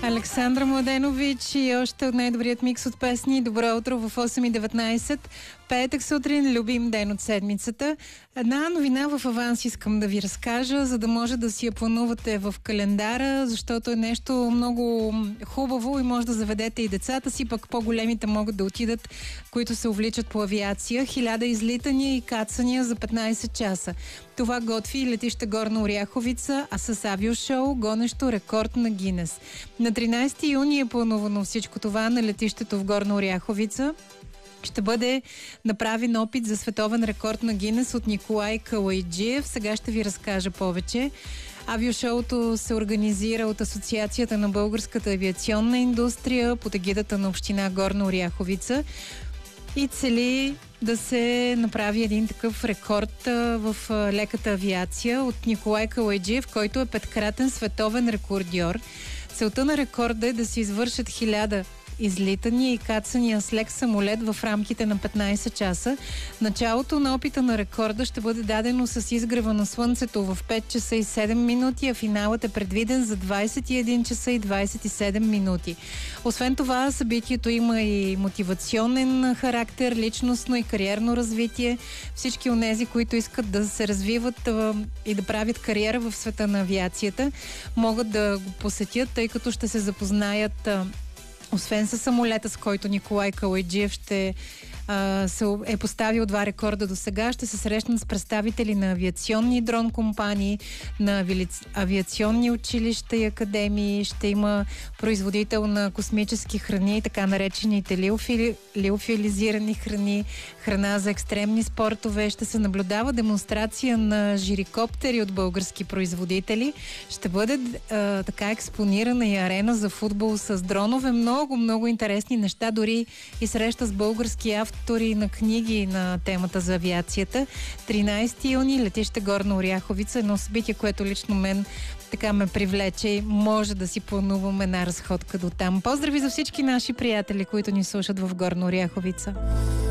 Александра Младенович и още от най-добрият микс от песни. Добро утро в 8:19. Петък сутрин, любим ден от седмицата. Една новина в аванс искам да ви разкажа, за да може да си я планувате в календара, защото е нещо много хубаво и може да заведете и децата си, пък по-големите могат да отидат, които се увличат по авиация. 1000 излитания и кацания за 15 часа. Това готви летище Горна Оряховица, а с авиошоу гонещо рекорд на Гинес. На 13 юни е планувано всичко това на летището в Горна Оряховица. Ще бъде направен опит за световен рекорд на Гинес от Николай Калайджиев. Сега ще ви разкажа повече. Авиошоуто се организира от Асоциацията на българската авиационна индустрия под егидата на община Горна Оряховица и цели да се направи един такъв рекорд в леката авиация от Николай Калайджиев, който е 5-кратен световен рекордьор. Целта на рекорда е да се извършат 1000 излитания и кацания с лек самолет в рамките на 15 часа. Началото на опита на рекорда ще бъде дадено с изгрева на слънцето в 5 часа и 7 минути, а финалът е предвиден за 21 часа и 27 минути. Освен това, събитието има и мотивационен характер, личностно и кариерно развитие. Всички онези, които искат да се развиват и да правят кариера в света на авиацията, могат да го посетят, тъй като ще се запознаят освен със самолета, с който Николай Калайджиев е поставил 2 рекорда до сега, ще се срещнат с представители на авиационни дрон компании, на авиационни училища и академии. Ще има производител на космически храни, така наречените лиофилизирани храни, храна за екстремни спортове. Ще се наблюдава демонстрация на жирикоптери от български производители. Ще бъде така експонирана и арена за футбол с дронове. Много интересни неща, дори и среща с български автори на книги на темата за авиацията. 13 юни, летище Горна Оряховица, едно събитие, което лично мен така ме привлече и може да си плануваме една разходка до там. Поздрави за всички наши приятели, които ни слушат в Горна Оряховица.